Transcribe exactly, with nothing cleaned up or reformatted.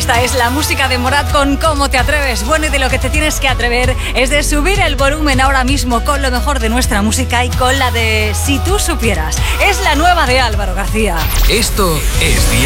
Esta es la música de Morat con ¿Cómo te atreves? Bueno, y de lo que te tienes que atrever es de subir el volumen ahora mismo con lo mejor de nuestra música y con la de Si tú supieras. Es la nueva de Álvaro García. Esto es Día